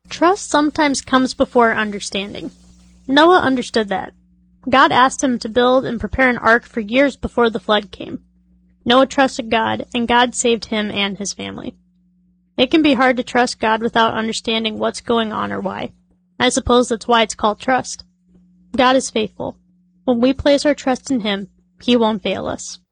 Trust sometimes comes before understanding. Noah understood that. God asked him to build and prepare an ark for years before the flood came. Noah trusted God, and God saved him and his family. It can be hard to trust God without understanding what's going on or why. I suppose that's why it's called trust. God is faithful. When we place our trust in Him, He won't fail us.